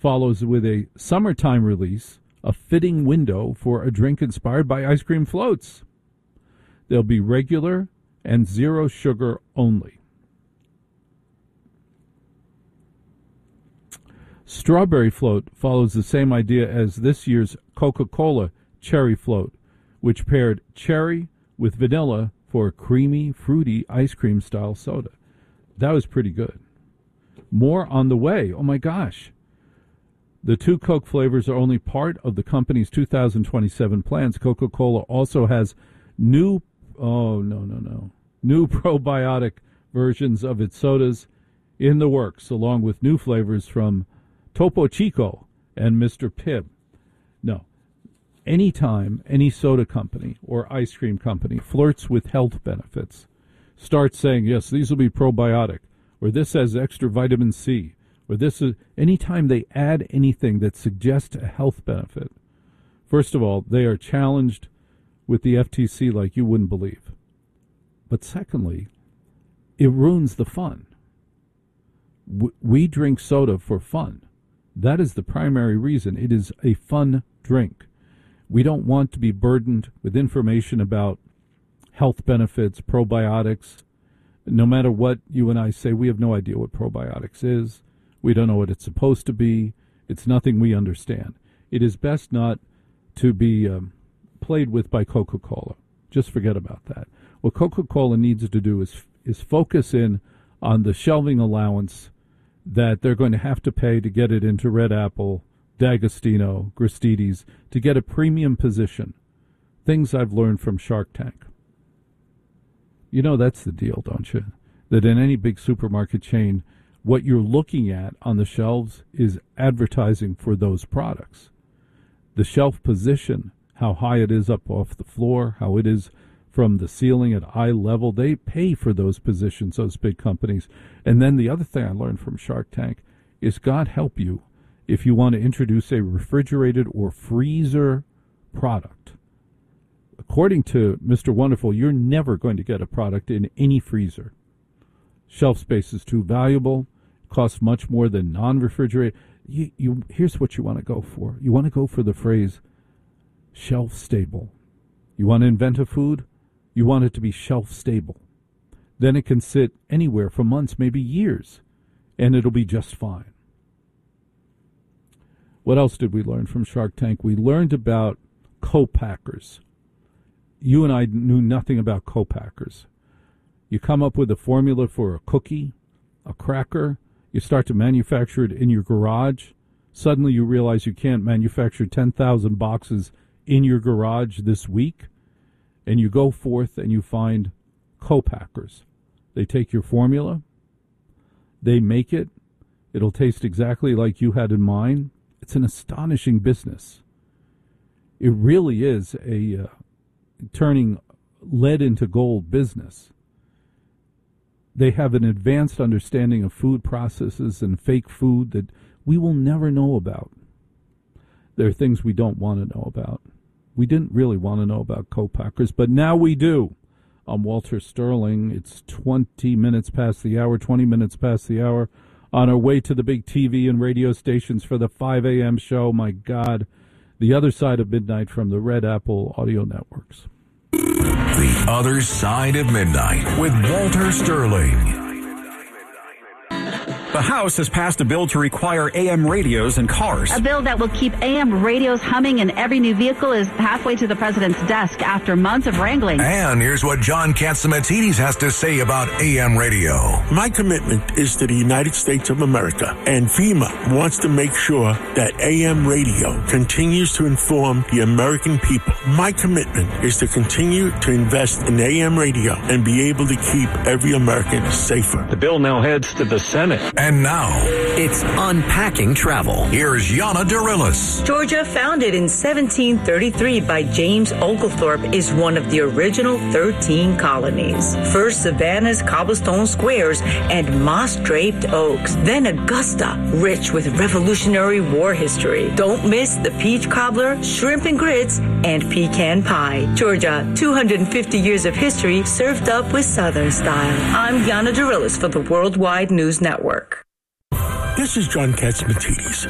follows with a summertime release, a fitting window for a drink inspired by ice cream floats. They'll be regular and zero sugar only. Strawberry Float follows the same idea as this year's Coca-Cola Cherry Float, which paired cherry with vanilla for a creamy, fruity ice cream style soda. That was pretty good. More on the way. Oh my gosh. The two Coke flavors are only part of the company's 2027 plans. Coca-Cola also has new probiotic versions of its sodas in the works, along with new flavors from Topo Chico and Mr. Pibb. No. Anytime any soda company or ice cream company flirts with health benefits, starts saying, yes, these will be probiotic, or this has extra vitamin C, or this is, anytime they add anything that suggests a health benefit, first of all, they are challenged with the FTC like you wouldn't believe. But secondly, it ruins the fun. We drink soda for fun. That is the primary reason. It is a fun drink. We don't want to be burdened with information about health benefits, probiotics. No matter what you and I say, we have no idea what probiotics is. We don't know what it's supposed to be. It's nothing we understand. It is best not to be played with by Coca-Cola. Just forget about that. What Coca-Cola needs to do is focus in on the shelving allowance that they're going to have to pay to get it into Red Apple, D'Agostino, Gristedes, to get a premium position. Things I've learned from Shark Tank. You know that's the deal, don't you? That in any big supermarket chain, what you're looking at on the shelves is advertising for those products. The shelf position, how high it is up off the floor, how it is from the ceiling at eye level, they pay for those positions, those big companies. And then the other thing I learned from Shark Tank is God help you if you want to introduce a refrigerated or freezer product. According to Mr. Wonderful, you're never going to get a product in any freezer. Shelf space is too valuable, costs much more than non-refrigerated. Here's what you want to go for. You want to go for the phrase shelf stable. You want to invent a food? You want it to be shelf stable. Then it can sit anywhere for months, maybe years, and it'll be just fine. What else did we learn from Shark Tank? We learned about co-packers. You and I knew nothing about co-packers. You come up with a formula for a cookie, a cracker, you start to manufacture it in your garage. Suddenly you realize you can't manufacture 10,000 boxes in your garage this week, and you go forth and you find co-packers. They take your formula, they make it, it'll taste exactly like you had in mind. It's an astonishing business. It really is a turning lead into gold business. They have an advanced understanding of food processes and fake food that we will never know about. There are things we don't want to know about. We didn't really want to know about co-packers, but now we do. I'm Walter Sterling. It's 20 minutes past the hour, on our way to the big TV and radio stations for the 5 a.m. show. My God, the other side of midnight from the Red Apple Audio Networks. The Other Side of Midnight with Walter Sterling. The House has passed a bill to require AM radios in cars. A bill that will keep AM radios humming in every new vehicle is halfway to the president's desk after months of wrangling. And here's what John Catsimatidis has to say about AM radio. My commitment is to the United States of America, and FEMA wants to make sure that AM radio continues to inform the American people. My commitment is to continue to invest in AM radio and be able to keep every American safer. The bill now heads to the Senate. And now, it's Unpacking Travel. Here's Yana Darilis. Georgia, founded in 1733 by James Oglethorpe, is one of the original 13 colonies. First Savannah's cobblestone squares and moss-draped oaks. Then Augusta, rich with Revolutionary War history. Don't miss the peach cobbler, shrimp and grits, and pecan pie. Georgia, 250 years of history served up with Southern style. I'm Yana Darilis for the Worldwide News Network. This is John Catsimatidis.